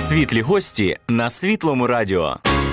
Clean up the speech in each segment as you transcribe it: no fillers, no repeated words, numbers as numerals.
Світлі гості на Світлому радіо.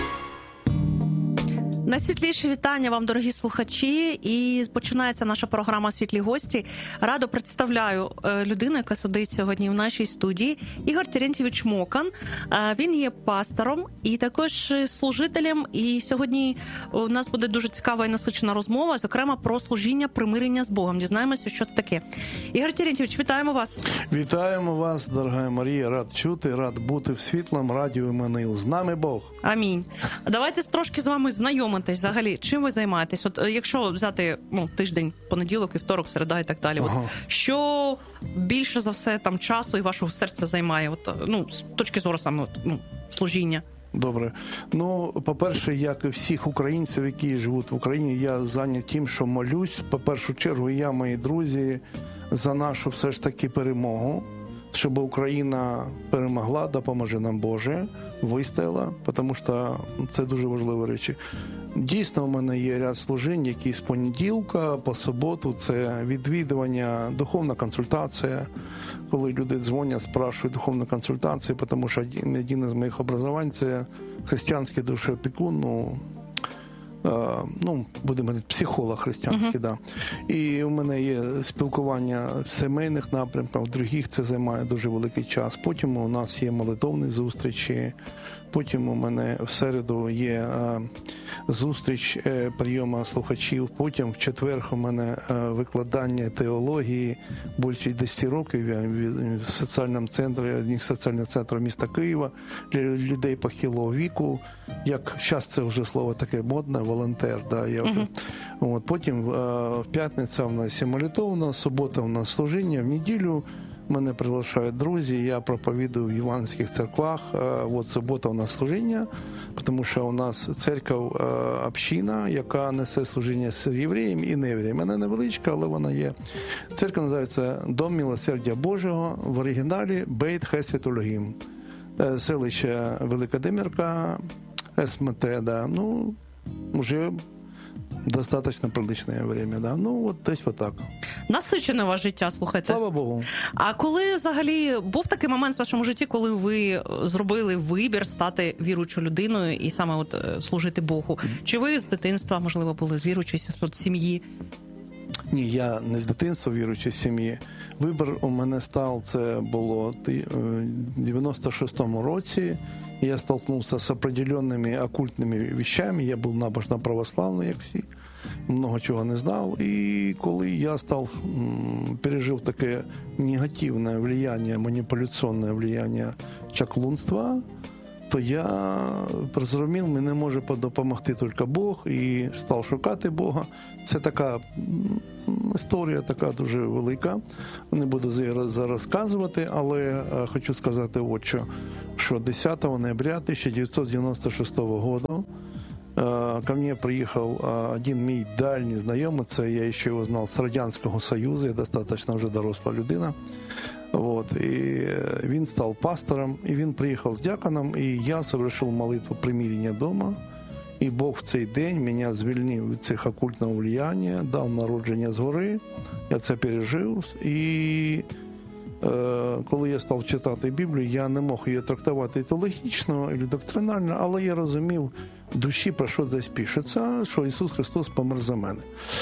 Найсвітліші вітання вам, дорогі слухачі, і починається наша програма «Світлі гості». Радо представляю людину, яка сидить сьогодні в нашій студії, Ігор Терентьєвич Мокан. Він є пастором і також служителем, і сьогодні у нас буде дуже цікава і насичена розмова, зокрема про служіння примирення з Богом. Дізнаємося, що це таке. Ігор Терентьєвич, вітаємо вас. Вітаємо вас, дорога Марія, рад чути, рад бути в Світлому радіо Іммануїл. З нами Бог. Амінь. Давайте трошки з вами знайомитись. Взагалі, чим ви займаєтесь? От якщо взяти тиждень, понеділок, вівторок, середа і так далі, от, що більше за все там часу і вашого серця займає? От, з точки зору саме служіння. Добре. По-перше, як і всіх українців, які живуть в Україні, я зайнят тим, що молюсь. По першу чергу, я, мої друзі, за нашу все ж таки перемогу, щоб Україна перемогла, допоможе нам Боже, вистояла, тому що це дуже важливі речі. Дійсно, у мене є ряд служінь, які з понеділка по суботу, це відвідування, духовна консультація, коли люди дзвонять, спрашують духовну консультацію, тому що один із моїх образувань – це християнський душеопікун, будемо говорити, психолог християнський, да. І у мене є спілкування в сімейних напрямках, в других це займає дуже великий час. Потім у нас є молитовні зустрічі, потім у мене в середу є зустріч прийому слухачів, потім в четвер у мене викладання теології, більше 10 років я в соціальному центрі, одних соціальних центрів міста Києва для людей похилого віку, як зараз це вже слово таке модне, волонтер, да, я вже. Потім в п'ятницю у нас є молитовна, субота у нас служіння, в неділю мене приглашають друзі, я проповідую в євангельських церквах, субота у нас служіння, тому що у нас церква, община, яка несе служіння з євреєм і неєвреєм. Вона невеличка, але вона є. Церква називається Дом Милосердя Божого, в оригіналі Бейт Хесед Елохім. Селище Велика Демірка, СМТ, да, вже достатньо приличне время, да. Десь отак. Насичене ваше життя, слухайте. Слава Богу. А коли взагалі був такий момент в вашому житті, коли ви зробили вибір стати віруючою людиною і саме служити Богу? Чи ви з дитинства, можливо, були з віруючої сім'ї? Ні, я не з дитинства віруючої сім'ї. Вибір у мене став, це було в 96-му році. Я столкнувся з определенными оккультными вещами. Я був набожно православний, як всі. Много чого не знав. І коли я пережив таке негативне влияние, маніпуляційне влияние чаклунства, то я зрозумів, мені може допомогти тільки Бог, і став шукати Бога. Це така історія, така дуже велика. Не буду зараз розказувати, але хочу сказати що 10 ноября 1996 года ко мне приехал один мій дальній знайомий, це я ще його знав з Радянського Союзу, я достатньо вже доросла людина. І він став пастором, і він приїхав з дяконом, і я совершив молитву примирення дома. І Бог в цей день мене звільнив від цих оккультного влияння, дав народження згори, я це пережив. І коли я став читати Біблію, я не мог її трактувати теологічно або доктринально, але я розумів в душі, про що здесь пишеться, що Ісус Христос помер за мене.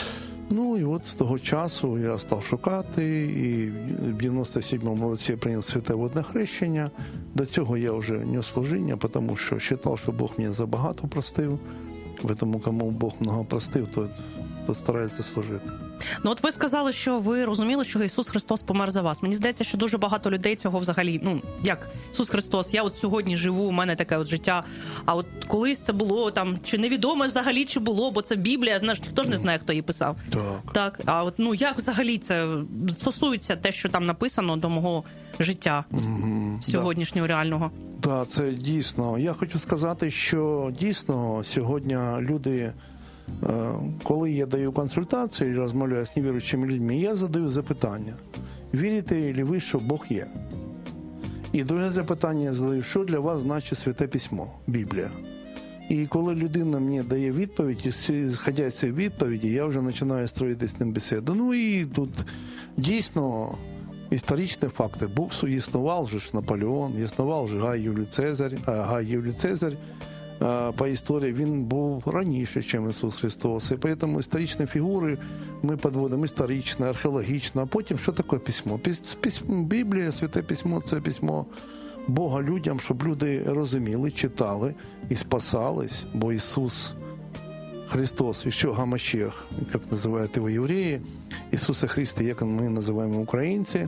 І з того часу я став шукати, і в 97-му році я прийняв святе водне хрещення. До цього я вже нес служіння, тому що вважав, що Бог мені забагато простив. Тому кому Бог много простив, то старається служити. Ви сказали, що ви розуміли, що Ісус Христос помер за вас. Мені здається, що дуже багато людей цього взагалі, як Ісус Христос, я сьогодні живу, у мене таке життя, а колись це було, чи невідомо взагалі, чи було, бо це Біблія, ніхто ж не знає, хто її писав. Так. А як взагалі це стосується те, що там написано до мого життя сьогоднішнього, реального? Так, це дійсно. Я хочу сказати, що дійсно сьогодні люди, коли я даю консультації і розмовляю з невіруючими людьми, я задаю запитання: вірите ли ви, що Бог є? І друге запитання я задаю: що для вас значить Святе Письмо, Біблія? І коли людина мені дає відповідь, і зходя з цієї відповіді, я вже починаю строїти з ним бесіду. І тут дійсно Історичні факти. Існував же ж Наполеон, існував же Гай Юлій Цезарь. А Гай Юлій Цезарь, по історії, він був раніше, ніж Ісус Христос. І тому історичні фігури ми підводимо історично, археологічно. А потім, що таке письмо? Біблія, Святе Письмо – це письмо Бога людям, щоб люди розуміли, читали і спасались, бо Ісус Христос, еще Гамашех, как называют его евреи, Иисуса Христа, як мы называем українці,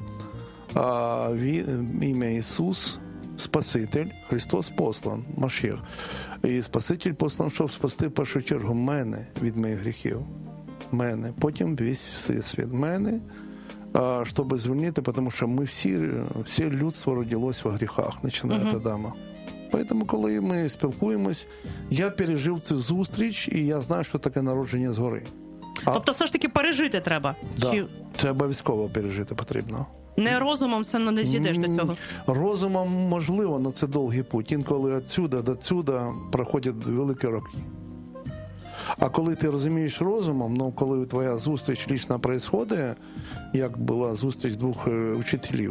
ім'я Ісус, Спаситель, Христос послан, Машех. І Спаситель послан, щоб спасти в першу чергу мене від моїх гріхів. Мене, потім весь всесвіт. Мене, щоб звільнити, тому що ми всі людство родилось во гріхах, починає від Адама. Тому, коли ми спілкуємось, я пережив цю зустріч, і я знаю, що таке народження згори. Тобто все ж таки пережити треба? Так, це обов'язково пережити потрібно. Не розумом це не дійдеш до цього? Розумом можливо, але це довгий путь. Інколи відсюди до сюди проходять великі роки. А коли ти розумієш розумом, коли твоя зустріч лічна відбувається, як була зустріч двох вчителів,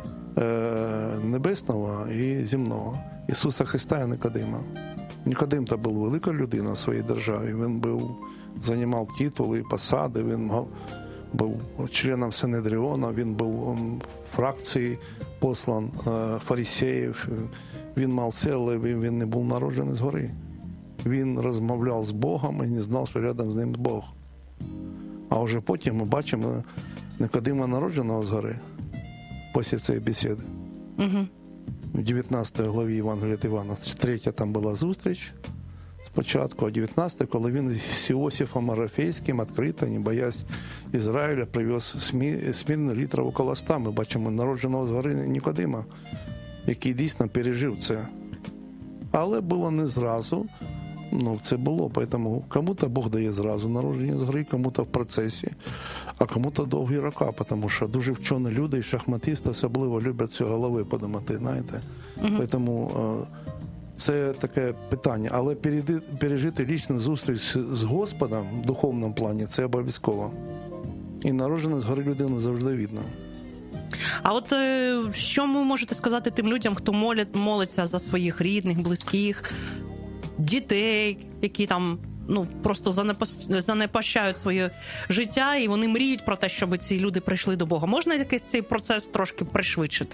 небесного і земного, Ісуса Христа і Никодима. Никодим – це був велика людина в своїй державі. Він займав титули, посади, він був членом Синедріона, він був фракції послан фарисеїв, він мав все, але він не був народжений згори. Він розмовляв з Богом і не знав, що рядом з ним Бог. А вже потім ми бачимо Никодима народженого згори після цієї бесіди. Угу. В 19 главі Євангелія від Івана, 3 там була зустріч спочатку, а 19, коли він з Іосифом Арафейським відкрито, не боясь Ізраїля, привез Смірну літрів около 100. Ми бачимо народженого згори Никодима, який дійсно пережив це. Але було не зразу, це було, тому кому-то Бог дає зразу народження згори, кому-то в процесі, а кому-то довгі роки, тому що дуже вчені люди і шахматисти особливо люблять цю голови подумати, знаєте. Тому це таке питання. Але пережити лічну зустріч з Господом в духовному плані – це обов'язково. І народження згори людину завжди видно. А от що ви можете сказати тим людям, хто молиться за своїх рідних, близьких, дітей, які там просто занепащають своє життя, і вони мріють про те, щоб ці люди прийшли до Бога. Можна якийсь цей процес трошки пришвидшити?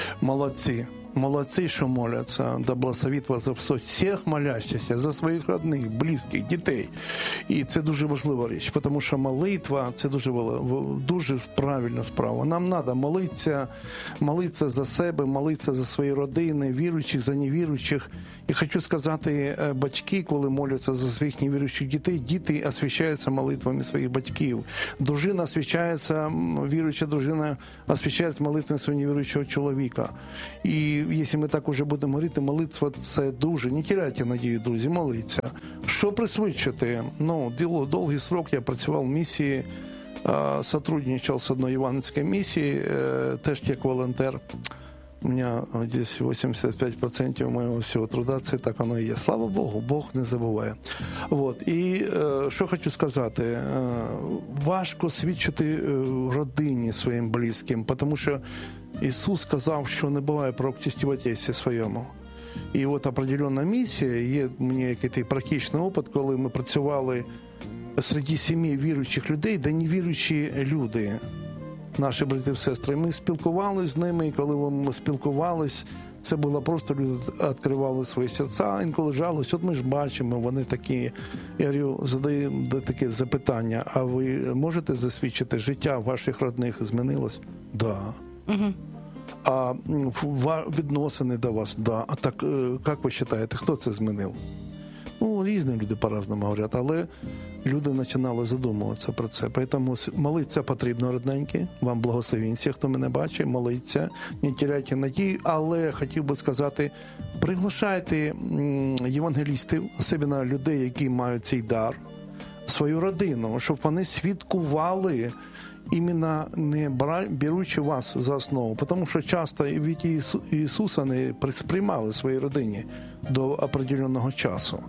Молодці, що моляться, да благословить вас Господь всіх молящихся за своїх родних, близьких, дітей. І це дуже важлива річ, тому що молитва – це дуже правильна справа. Нам треба молитися за себе, молитися за свої родини, віруючих, за невіруючих. І хочу сказати, батьки, коли моляться за своїх невіруючих дітей, діти освящаються молитвами своїх батьків. Дружина освящається, віруюча дружина освящається молитвами свого невіруючого чоловіка. І якщо ми так уже будемо говорити, молитва – це дуже. Не теряйте надію, друзі, моліться. Що пришвидшити? Довгий срок я працював в місії, сотрудничав з одною івангельською місією, теж як волонтер. У меня здесь 85% моего всего труда, це так воно і є. Слава Богу, Бог не забуває. І що хочу сказати, важко свідчити родині своїм близьким, тому що Ісус сказав, що не буває пророків в отечестві своєму. І определенна місія, є в мене якийсь практичний опит, коли ми працювали серед сімей віруючих людей, де невіруючі люди, наші брати і сестри. Ми спілкувалися з ними, і коли ми спілкувалися, це було просто, люди відкривали свої серця, інколи жалость. От ми ж бачимо, вони такі, я говорю, задаю таке запитання, а ви можете засвідчити, життя ваших родних змінилось? Да. Угу. А відносини до вас? Да. А так, як ви вважаєте, хто це змінив? Різні люди по-разному говорять, але люди починали задумуватися про це. Тому молитися потрібно, родненькі. Вам благословінь всіх, хто мене бачить, молиться, не теряйте надію. Але хотів би сказати, приглашайте євангелістів, особливо людей, які мають цей дар, свою родину, щоб вони свідкували, іменно не беручи вас за основу. Тому що часто від Ісуса не сприймали в своїй родині до определеного часу.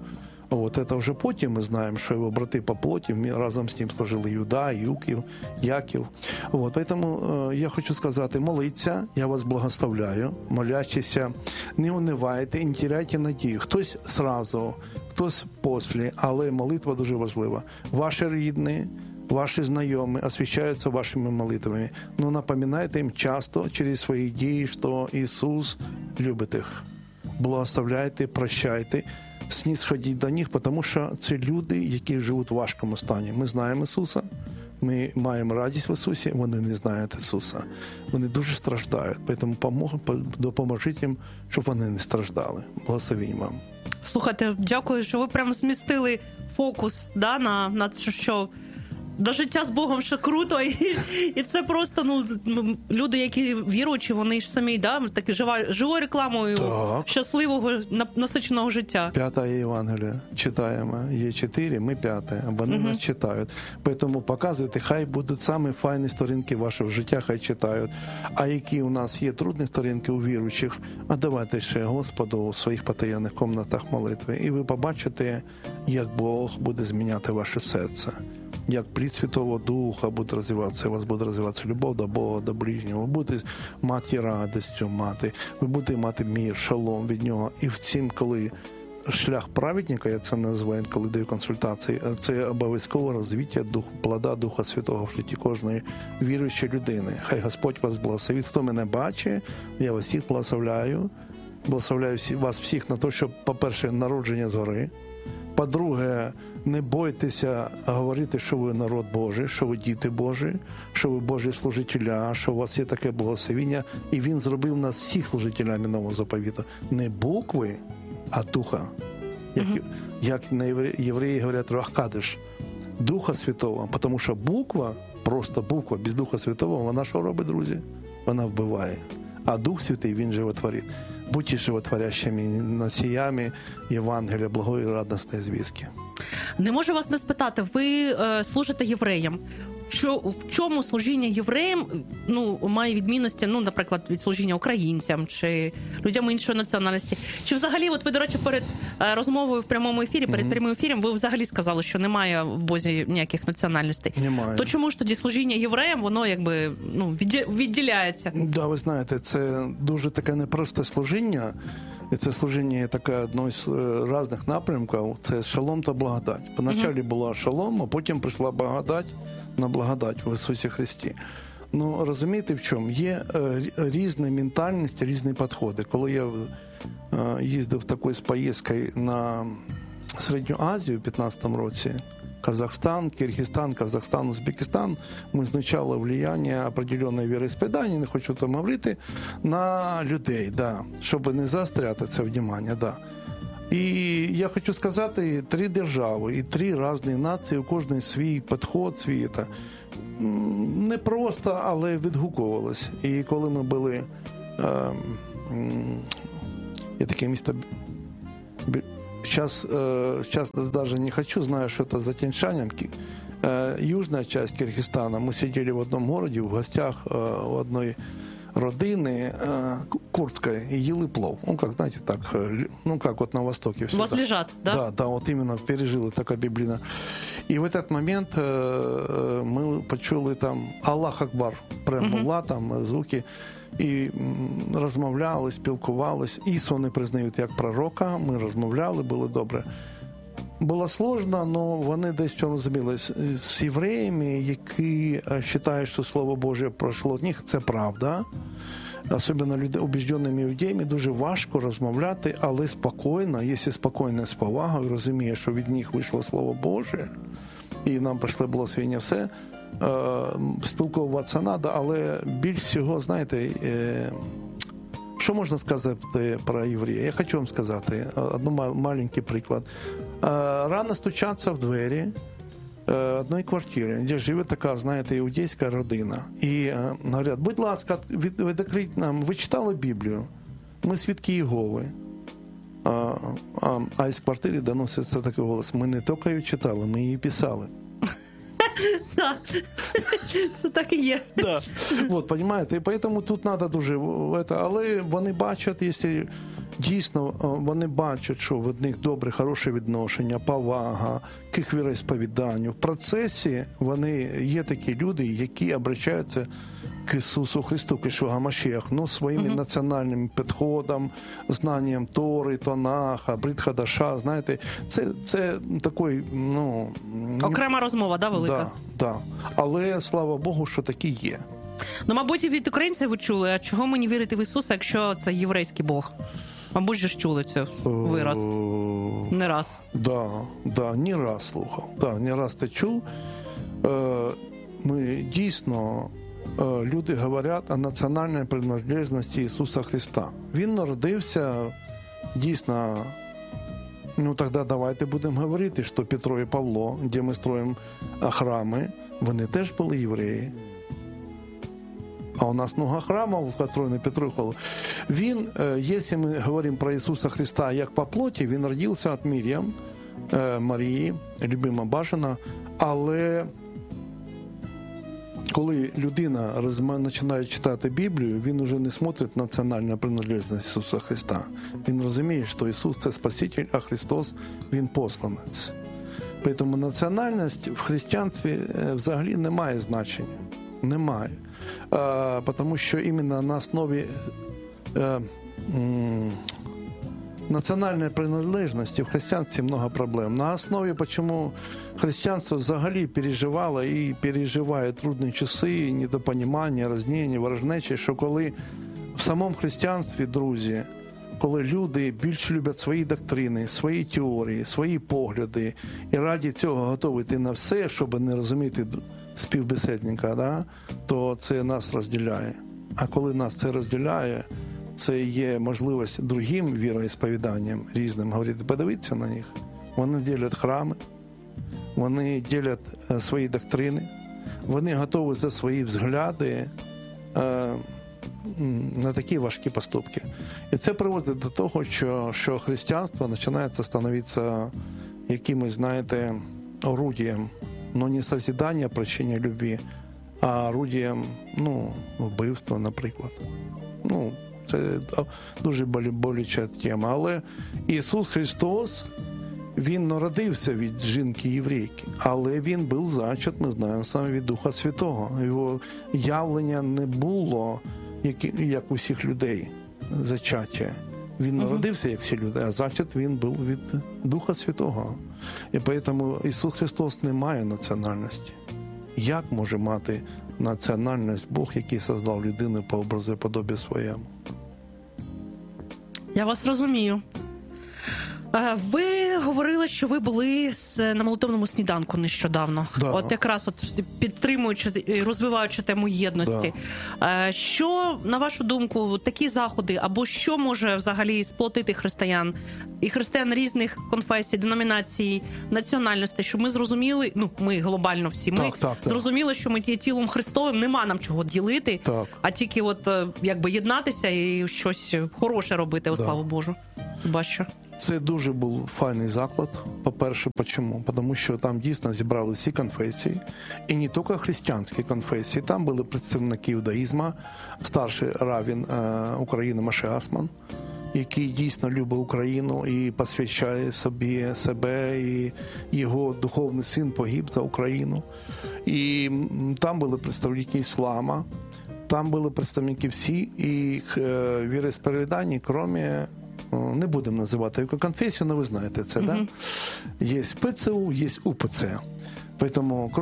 От, це вже потім ми знаємо, що його брати по плоті разом з ним служили Юда, Яків. От, тому я хочу сказати, моліться, я вас благословляю, молящися, не унивайте і не теряйте надію. Хтось сразу, хтось після, але молитва дуже важлива. Ваші рідні, ваші знайомі освящаються вашими молитвами. Но напоминайте їм часто через свої дії, що Ісус любить їх. Благословляйте, прощайте, снисходіть до них, тому що це люди, які живуть в важкому стані. Ми знаємо Ісуса, ми маємо радість в Ісусі, вони не знають Ісуса. Вони дуже страждають, тому допоможіть їм, щоб вони не страждали. Благословінь вам. Слухайте, дякую, що ви прямо змістили фокус на що до життя з Богом ще круто, і це просто люди, які віруючі, вони ж самі такі живою рекламою щасливого, насиченого життя. 5 Євангелія читаємо, є 4, ми 5, вони нас читають. Тому показуйте, хай будуть самі файні сторінки вашого життя, хай читають. А які у нас є трудні сторінки у віруючих, а давайте ще Господу у своїх потаєнних кімнатах молитви. І ви побачите, як Бог буде зміняти ваше серце. Як плід Святого Духа буде розвиватися, у вас буде розвиватися любов до Бога, до ближнього, ви будете мати радість мати, ви будете мати мир, шалом від нього. І в цім, коли шлях праведника, я це називаю, коли даю консультації, це обов'язково розвиття плода Духа Святого в житті кожної віруючої людини. Хай Господь вас благословить. Хто мене бачить, я вас всіх благословляю. Благословляю вас всіх на те, щоб, по-перше, народження згори. По-друге, не бойтеся говорити, що ви народ Божий, що ви діти Божі, що ви Божі служителя, що у вас є таке благословіння. І Він зробив нас всіх служителями нового заповіту. Не букви, а духа. Як євреї говорять, Руах-Кадеш, Духа Святого. Тому що буква, просто буква, без Духа Святого, вона що робить, друзі? Вона вбиває. А Дух Святий, Він животворить. Будьте животворящими носіями Євангелія, благої і радісної звістки. Не можу вас не спитати, ви служите євреям. В чому служіння євреям має відмінності, наприклад, від служіння українцям чи людям іншої національності? Чи взагалі, от ви, до речі, перед розмовою в прямому ефірі, перед прямим ефіром, ви взагалі сказали, що немає в Бозі ніяких національностей. Немає. То чому ж тоді служіння євреям, воно якби відділяється? Да, ви знаєте, це дуже таке непросте служіння. І це служіння таке одне з різних напрямків. Це шалом та благодать. Поначалі була шалом, а потім прийшла благодать на благодать в Ісусі Христі. Розумієте в чому? Є різні ментальності, різні підходи. Коли я їздив такою з поїздкою на Середню Азію в 2015 році, Казахстан, Киргизстан, Казахстан, Узбекистан, ми знищали влияння определенної віросповідання, не хочу там говорити, на людей, щоб не заостряти це внимання, І я хочу сказати, 3 держави і 3 різні нації, у кожної свій підход, свій. Не просто, але відгукувалось. І коли ми були, є таке місто, сейчас даже не хочу, знаю, что это за Тяньшанем, южная часть Киргизстана. Мы сидели в одном городе, в гостях у одной родины курдской, и ели плов. Как, знаете, так, как вот на Востоке. У вас лежат, да? Да, вот именно пережили такая библина. И в этот момент мы почули там Аллах Акбар, прямо там звуки. І розмовляли, спілкувались. Ісу не признають як пророка, ми розмовляли, було добре. Було складно, але вони десь що розуміли. З євреями, які вважають, що Слово Боже пройшло від них, це правда. Особливо убіжденими іудеями дуже важко розмовляти, але спокійно, якщо спокійно, з повагою, розуміє, що від них вийшло Слово Боже, і нам прийшло благословення все, спілкуватися треба, але більш всього, знаєте, що можна сказати про єврея? Я хочу вам сказати один маленький приклад. Рано стучаться в двері одної квартири, де живе така, знаєте, іудейська родина. І говорять, будь ласка, відкрийте нам, ви читали Біблію? Ми свідки Єгови. А із квартири доноситься такий голос, ми не тільки її читали, ми її писали. Да. Це так і є. Да. Вот, понимаете, і тому тут треба дуже, але вони бачать, якщо дійсно вони бачать, що в них добре, хороше відношення, повага, к їх віросповіданню. В процесі є такі люди, які обращаються к Ісусу Христу, к Ішуа Машіах, своїми національним підходом, знанням Тори, Тонаха, Брит Хадаша, знаєте, це такий, окрема розмова, да, велика? Да. Але, слава Богу, що такі є. Мабуть, і від українців ви чули, а чого мені вірити в Ісуса, якщо це єврейський Бог? Мабуть, же ж чули це вираз. Не раз. Да, не раз слухав. Да, не раз це чув. Ми дійсно, люди говорять о національній приналежності Ісуса Христа. Він народився дійсно, тоді давайте будемо говорити, що Петро і Павло, де ми строїмо храми, вони теж були євреї. А у нас много храмов, построены Петру и Павлу. Він, если мы говорим про Иисуса Христа як по плоті, він родився від Мір'ям, Марії, любима бажана, але коли людина починає читати Біблію, він уже не смотрить національну приналежність Ісуса Христа. Він розуміє, що Ісус – це Спаситель, а Христос – Він посланець. Тому національність в християнстві взагалі не має значення. Немає. Тому що іменно на основі національної приналежності в християнстві много проблем. На основі, чому християнство взагалі переживало і переживає трудні часи, недопонімання, розніння, ворожнечі, що коли в самому християнстві, друзі, коли люди більше люблять свої доктрини, свої теорії, свої погляди, і раді цього готові йти на все, щоб не розуміти співбесідника, то це нас розділяє. А коли нас це розділяє, це є можливість другим віросповіданням різним говорити, подивіться на них. Вони ділять храми, вони ділять свої доктрини, вони готові за свої взгляди на такі важкі поступки. І це приводить до того, що християнство починає становитися якимось, знаєте, орудієм, не созидання причини любві, а орудієм, вбивства, наприклад. Це дуже болюча тема. Але Ісус Христос, Він народився від жінки-єврейки, але Він був зачат, ми знаємо, саме від Духа Святого. Його явлення не було, як у всіх людей, зачаття. Він народився, як всі люди, а зачат він був від Духа Святого. І тому Ісус Христос не має національності. Як може мати національність Бог, який создав людину по образу і подобі своєму? Я вас розумію. Ви говорили, що ви були на молитовному сніданку нещодавно. Да. От якраз підтримуючи і розвиваючи тему єдності. Да. Що, на вашу думку, такі заходи, або що може взагалі сплотити християн, і християн різних конфесій, деномінацій, національностей, щоб ми зрозуміли, ми глобально всі, ми зрозуміли, що ми є тілом Христовим, нема нам чого ділити, а тільки єднатися і щось хороше робити, у славу Божу. Бачу. Це дуже був файний заклад. По-перше, чому? Тому що там дійсно зібрали всі конфесії, і не тільки християнські конфесії. Там були представники іудаїзму, старший раввін України Моше Асман, який дійсно любить Україну і посвячає себе, і його духовний син погиб за Україну. І там були представники іслама, там були представники всі, і віросповідання, крім, не будемо називати яку конфесію, але ви знаєте це, да? Є ПЦУ, є УПЦ. Тому,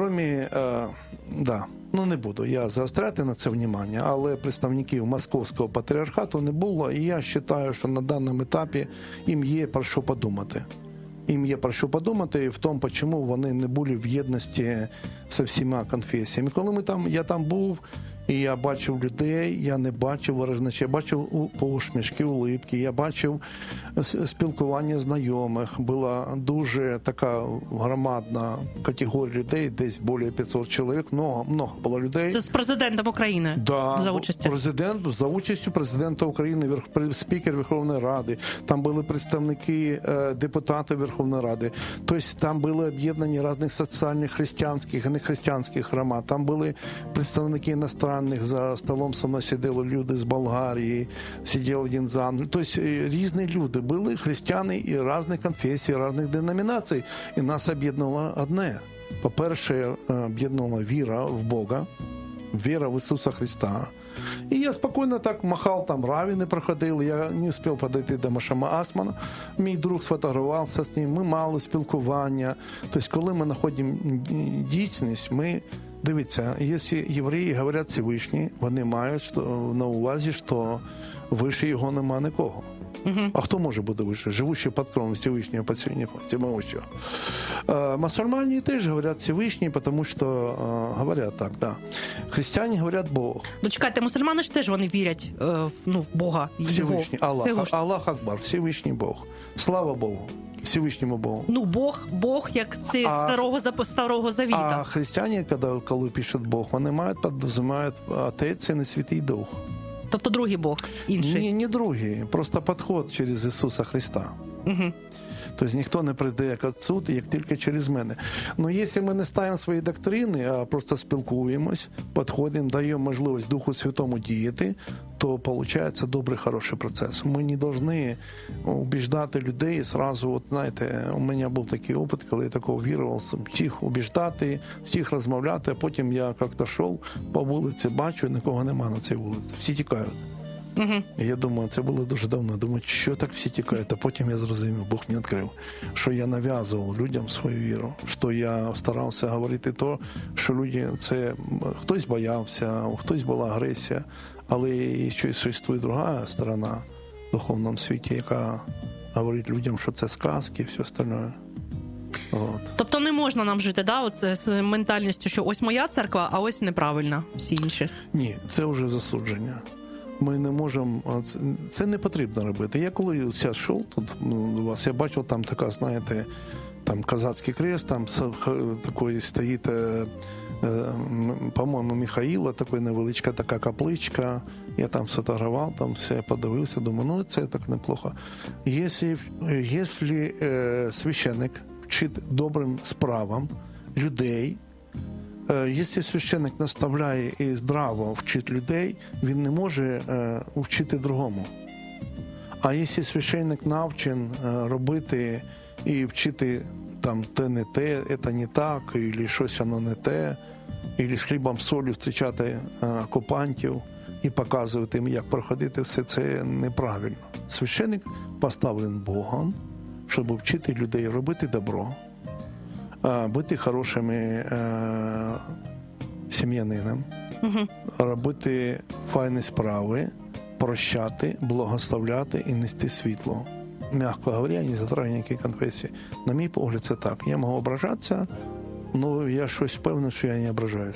не буду я заостряти на це увагу, але представників Московського патріархату не було, і я вважаю, що на даному етапі їм є про що подумати. Їм є про що подумати в тому, чому вони не були в єдності з всіма конфесіями. Коли я там був, і я бачив людей, я не бачив ворожнечі, я бачив посмішки, улипки, я бачив спілкування знайомих. Була дуже така громадна категорія людей, десь більше 500 чоловік, много було людей. Це з президентом України за участю? За участю президента України, спікер Верховної Ради, там були представники депутати Верховної Ради, тобто там були об'єднані різних соціальних християнських і нехристиянських громад, там були представники іностранних християнних, за столом со мною сиділи люди з Болгарії, сидів один з Англії. Тобто різні люди були, християни і різних конфесій, різних деномінацій. І нас об'єднало одне. По-перше, об'єднала віра в Бога, віра в Ісуса Христа. І я спокійно так махав, там равіни проходили, я не встиг підійти до Машама Асмана. Мій друг сфотографувався з ним, ми мали спілкування. Тобто, коли ми знаходимо дійсність, ми, дивіться, якщо євреї говорять Всевишній, вони мають на увазі, що вище його нема нікого. А хто може бути вище? Живущий під кровом Всевишнього, Всемогущего. Мусульмане теж говорять Всевишній, тому що говорять так, да. Християни говорять Бог. Ну, чекайте, мусульмани ж теж вони вірять в Бога. Всевишній, Аллах Акбар, Всевишній Бог. Слава Богу, Всевишньому Богу. Ну, Бог як це старого завіта. А християни, коли пишуть Бог, вони підрозуміють Отець, Син і Святий Дух. Тобто другий Бог, інший? Ні, не другий, просто підход через Ісуса Христа. Угу. Тобто ніхто не прийде як Отцу, як тільки через мене. Ну, якщо ми не ставимо свої доктрини, а просто спілкуємось, підходимо, даємо можливість Духу Святому діяти, то виходить добрий, хороший процес. Ми не повинні убіждати людей зразу, от знаєте, у мене був такий опит, коли я такого вірував, всіх убіждати, всіх розмовляти, а потім я як-то йшов по вулиці, бачу, нікого нема на цій вулиці, всі тікають. І я думаю, це було дуже давно. Думаю, що так всі тікають. А потім я зрозумів, Бог мені відкрив, що я нав'язував людям свою віру, що я старався говорити то, що люди, це хтось боявся, хтось була агресія, але ще существує друга сторона в духовному світі, яка говорить людям, що це сказки і все остальне. От. Тобто не можна нам жити, да, от з ментальністю, що ось моя церква, а ось неправильна всі інші? Ні, це вже засудження. Ми не можемо, це не потрібно робити. Я коли зараз йшов тут до вас, я бачив там така, знаєте, там козацький крест, там такий стоїть, по-моєму, Михаїла, така невеличка така капличка. Я там сфотографував, там все подивився, думаю, ну це так неплохо. Якщо священник вчить добрим справам людей, якщо священник наставляє і здраво вчить людей, він не може вчити другому. А якщо священник навчен робити і вчити там те не те, це не так, або щось воно не те, або з хлібом солью зустрічати окупантів і показувати їм, як проходити, все це неправильно. Священник поставлений Богом, щоб вчити людей робити добро, бути хорошими сім'янином, робити файні справи, прощати, благословляти і нести світло. М'яко говоря, я не затрагиваю ніякі конфесії. На мій погляд, це так. Я можу ображатися, але я щось впевнений, що я не ображаюсь.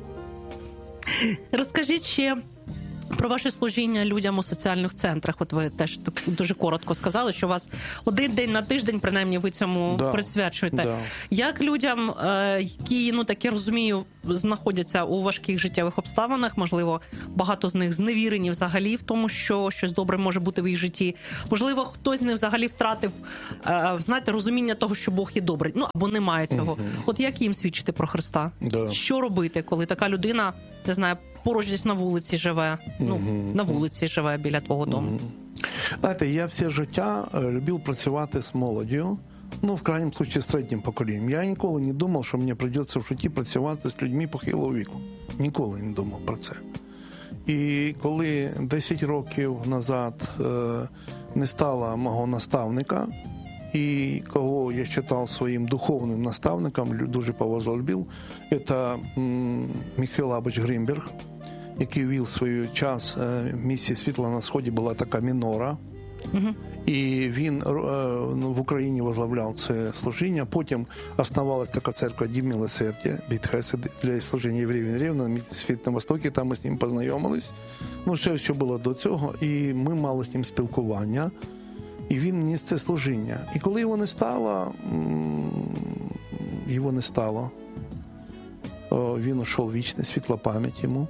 Розкажіть ще про ваше служіння людям у соціальних центрах. От ви теж дуже коротко сказали, що у вас один день на тиждень, принаймні, ви цьому присвячуєте. Да. Як людям, які, ну так я розумію, знаходяться у важких життєвих обставинах, можливо, багато з них зневірені взагалі в тому, що щось добре може бути в їх житті. Можливо, хтось з них взагалі втратив, знаєте, розуміння того, що Бог є добрий. Ну, або немає цього. От як їм свідчити про Христа? Да. Що робити, коли така людина, не знаю, поруч десь на вулиці живе, на вулиці живе біля твого дому? Знаєте, я все життя любив працювати з молоддю, ну, в крайньому випадку, з середнім поколінням. Я ніколи не думав, що мені прийдеться в житті працювати з людьми похилого віку. Ніколи не думав про це. І коли 10 років назад не стало мого наставника, і кого я вважав своїм духовним наставником, дуже поважав, любив, це Михайло Абич Гринберг, який вів свій час в місті Світла на Сході, була така мінора. І він в Україні возглавляв це служіння. Потім основалась така церква Дім Милосердя, Бітхеси, для служіння євреїв і євреїв на Світ на Востокі, там ми з ним познайомились. Ну, ще що було до цього, і ми мали з ним спілкування. І він ніс це служіння. І коли його не стало, він ушов в вічне, світла пам'ять йому.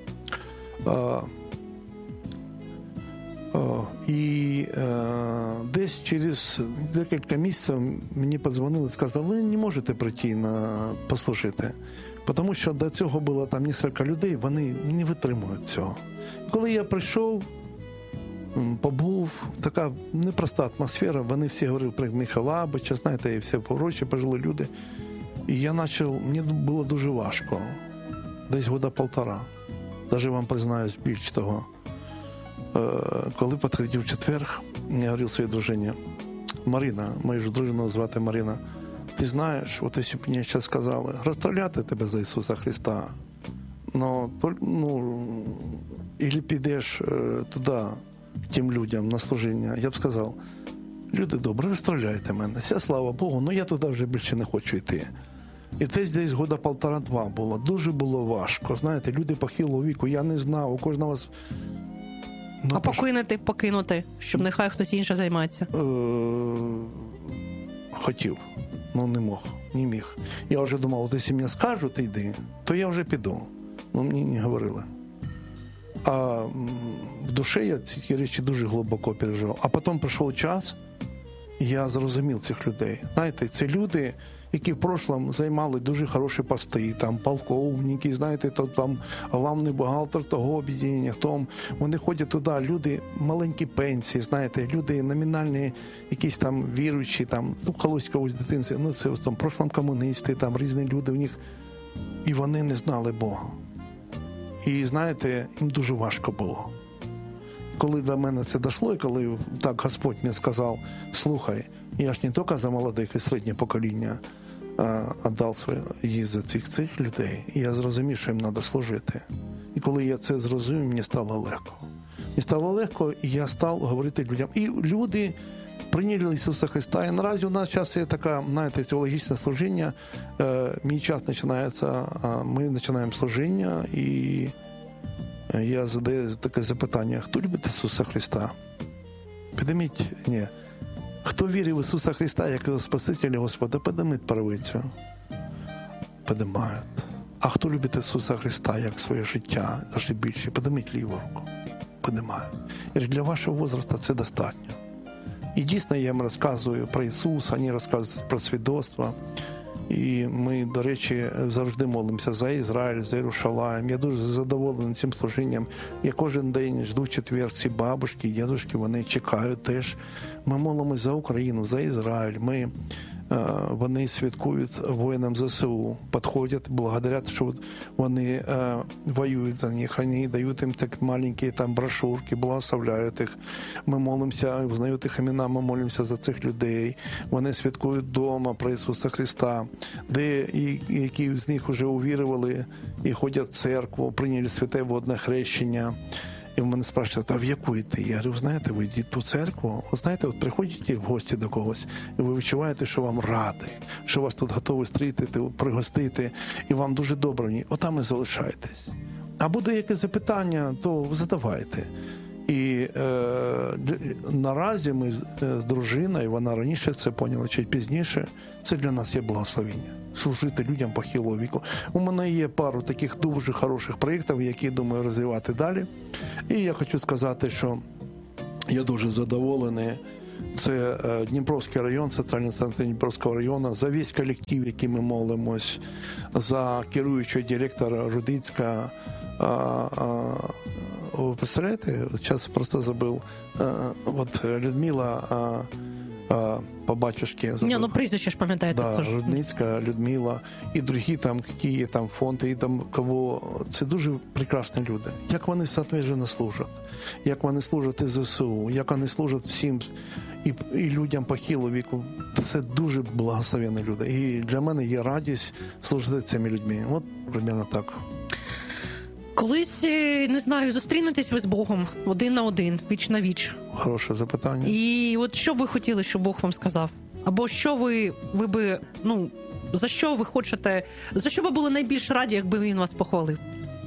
І десь через декілька місяців мені подзвонили і сказали, ви не можете прийти послухати. Тому що до цього було там кілька людей, вони не витримують цього. Коли я прийшов, побув, така непроста атмосфера, вони всі говорили про Михайла Абича, знаєте, і всі прочі пожилі люди. І я почав, мені було дуже важко, десь года полтора. Навіть вам признаюсь більш того. Коли підходив четверг, я говорив своїй дружині: Марина, мою ж дружину звати Марина, ти знаєш, от якщо б мені зараз сказали, розстріляти тебе за Ісуса Христа, або підеш туди, тим людям на служіння, я б сказав: люди добрі, розстріляйте мене, вся слава Богу, я туди вже більше не хочу йти. І це десь года полтора-два було. Дуже було важко. Знаєте, люди похилого віку, я не знав, у кожного... А покинути, щоб нехай хтось інший займається? Хотів, не міг. Я вже думав, от якщо мені скажуть, йди, то я вже піду. Мені не говорили. А в душі я ці речі дуже глибоко переживав. А потім прийшов час, і я зрозумів цих людей. Знаєте, це люди, які в прошлом займали дуже хороші пости, там полковники, знаєте, там главний бухгалтер того об'єднання, вони ходять туди, люди маленькі пенсії, знаєте, люди номінальні, якісь там віруючі, там, колись когось в дитинстві, це в прошлом комуністи, там різні люди в них, і вони не знали Бога. І, знаєте, їм дуже важко було. Коли до мене це дійшло, і коли так Господь мені сказав: слухай, я ж не тільки за молодих і середнє покоління віддав її за цих людей, і я зрозумів, що їм треба служити. І коли я це зрозумів, мені стало легко. Мені стало легко, і я став говорити людям. І люди прийняли Ісуса Христа. І наразі у нас зараз є така, знаєте, теологічне служіння. Мій час починається, ми починаємо служіння, і я задаю таке запитання: хто любить Ісуса Христа? Підніміть, ні. Хто вірить в Ісуса Христа, як його Спасителя, Господа, підніміть правицю. Піднімають. А хто любить Ісуса Христа, як своє життя, навіть більше, підніміть ліву руку. Піднімають. І для вашого віку це достатньо. І дійсно я їм розказую про Ісуса, вони розказують про свідоцтво. І ми, до речі, завжди молимося за Ізраїль, за Єрушалаїм. Я дуже задоволений цим служінням. Я кожен день жду в четвер, ці бабушки, дідушки, вони чекають теж. Ми молимося за Україну, за Ізраїль. Вони святкують воїнам ЗСУ, підходять, благодарять, що вони воюють за них. Вони дають їм так маленькі там брошурки, благословляють їх. Ми молимося, визнають їх імена, ми молимося за цих людей. Вони святкують вдома про Ісуса Христа, де які з них вже увірували і ходять в церкву, прийняли святе водне хрещення. І в мене спрашують: а в яку йти? Я говорю: знаєте, ви йдіть в ту церкву, знаєте, от приходите в гості до когось, і ви відчуваєте, що вам раді, що вас тут готові зустріти, пригостити, і вам дуже добре в ній. Отам і залишайтесь. А буде якесь запитання, то задавайте. І наразі ми з дружиною, вона раніше це поняла, чи пізніше, це для нас є благословення. Служити людям похилого віку. У мене є пару таких дуже хороших проєктів, які, думаю, розвивати далі. І я хочу сказати, що я дуже задоволений. Це Дніпровський район, соціальний центр Дніпровського району, за весь колектив, який ми молимось, за керуючого директора Рудицька. Ви представляєте? Зараз просто забув. От Людмила по батюшці. Прізвище ж пам'ятаєте. Да, Рудницька, Людмила і другі там, які є там фонди, і там кого. Це дуже прекрасні люди. Як вони соответственно служать, як вони служать і ЗСУ, як вони служать всім і людям похилого віку. Це дуже благословенні люди. І для мене є радість служити цими людьми. От примерно так. Колись, не знаю, зустрінетесь ви з Богом один на один, віч на віч. Хороше запитання. І от що б ви хотіли, щоб Бог вам сказав? Або що ви би, за що ви хочете, за що ви були найбільш раді, якби він вас похвалив?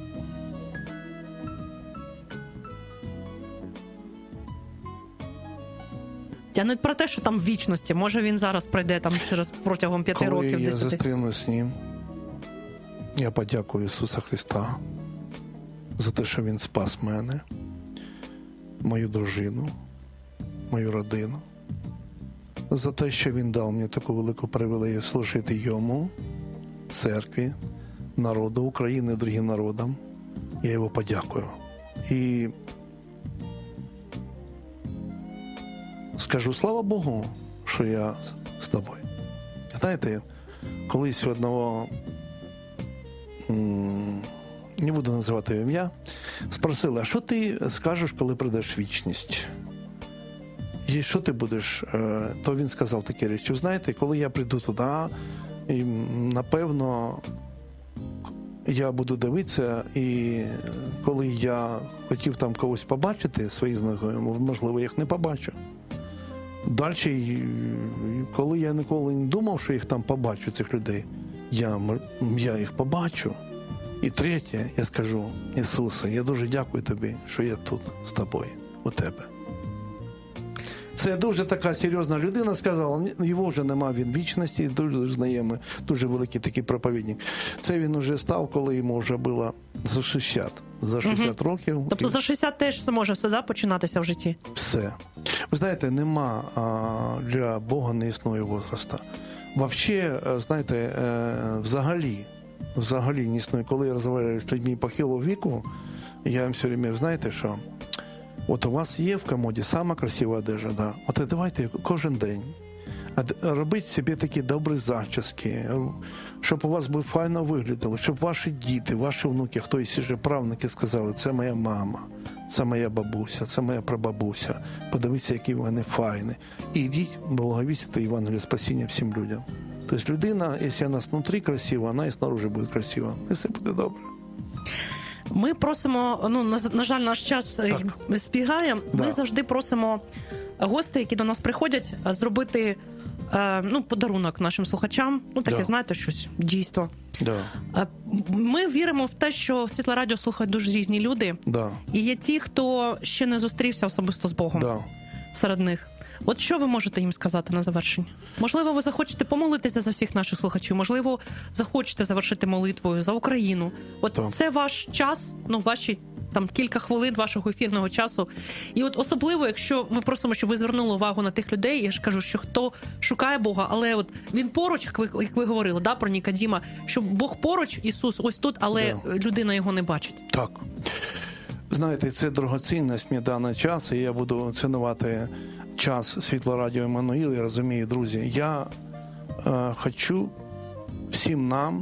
Я не про те, що там в вічності. Може він зараз пройде там через протягом 5 років. Коли я зустрінусь з ним, я подякую Ісуса Христа за те, що Він спас мене, мою дружину, мою родину, за те, що Він дав мені таку велику привілею служити Йому, церкві, народу України, другим народам. Я йому подякую. І скажу, слава Богу, що я з тобою. Знаєте, колись у одного, не буду називати ім'я, спросили, а що ти скажеш, коли прийдеш в вічність? І що ти будеш? То він сказав такі речі. Знаєте, коли я прийду туди, і, напевно, я буду дивитися, і коли я хотів там когось побачити, своїх знайомих, можливо, я їх не побачу. Далі, коли я ніколи не думав, що їх там побачу, цих людей, я їх побачу. І третє, я скажу, Ісусе, я дуже дякую тобі, що я тут з тобою, у тебе. Це дуже така серйозна людина сказала, його вже нема, він вічності, дуже знайомий, дуже великий такий проповідник. Це він вже став, коли йому вже було за 60 років. Тобто за 60 теж може все починатися в житті? Все. Ви знаєте, нема для Бога не існує возраста. Взагалі, знаєте, взагалі не існує. Коли я розмовляю з людьми похилого віку, я їм все время, знаєте, що от у вас є в комоді сама красива одежа, да? От давайте кожен день робіть собі такі добрі зачіски, щоб у вас би файно виглядало, щоб ваші діти, ваші внуки, хтось вже правнуки сказали, це моя мама, це моя бабуся, це моя прабабуся, подивіться, які вони файні. І йдіть, благовістити Євангеліє спасіння всім людям. Тобто людина, якщо вона внутрі красива, вона і снаружи буде красива. І все буде добре. Ми просимо, на жаль, наш час спігає. Да. Ми завжди просимо гостей, які до нас приходять, зробити подарунок нашим слухачам. Таке, знаєте, щось, дійство. Да. Ми віримо в те, що Світле Радіо слухають дуже різні люди. Да. І є ті, хто ще не зустрівся особисто з Богом серед них. От що ви можете їм сказати на завершення? Можливо, ви захочете помолитися за всіх наших слухачів, можливо, захочете завершити молитвою за Україну. От це ваш час, ваші там кілька хвилин вашого ефірного часу. І от особливо, якщо ми просимо, щоб ви звернули увагу на тих людей, я ж кажу, що хто шукає Бога, але от він поруч, як ви говорили, про Нікодіма, що Бог поруч, Ісус ось тут, але людина його не бачить. Так. Знаєте, це дорогоцінність мені даний час, і я буду цінувати час Світло Радіо Еммануїл. Я розумію, друзі, я хочу всім нам,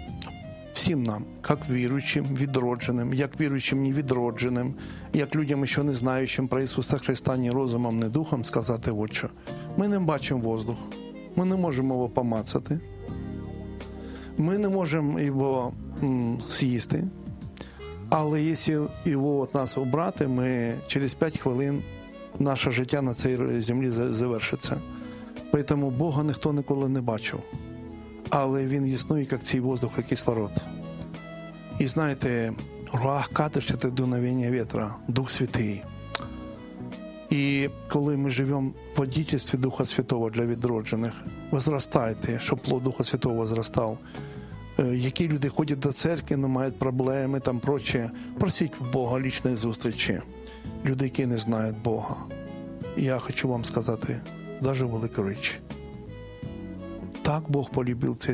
як віруючим, відродженим, як віруючим невідродженим, як людям, що не знаючим про Ісуса Христа ні розумом, ні духом, сказати от що. Ми не бачимо воздух, ми не можемо його помацати, ми не можемо його з'їсти, але якщо його від нас обрати, ми через 5 хвилин наше життя на цій землі завершиться. Тому Бога ніхто ніколи не бачив. Але Він існує, як цей воздух і кислород. І знаєте, руах кадиш – це дуновення вітра, Дух Святий. І коли ми живемо в водительстві Духа Святого для відроджених, возростайте, щоб плод Духа Святого возростав. Які люди ходять до церкви, але мають проблеми, там прочее, просіть в Бога лічної зустрічі. Люди, які не знають Бога. І я хочу вам сказати дуже велику річ. Так Бог полюбив цей